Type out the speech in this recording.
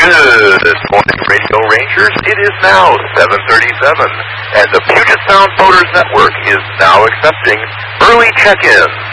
Good morning, Radio Rangers. It is now 7:37, and the Puget Sound Voters Network is now accepting early check-ins.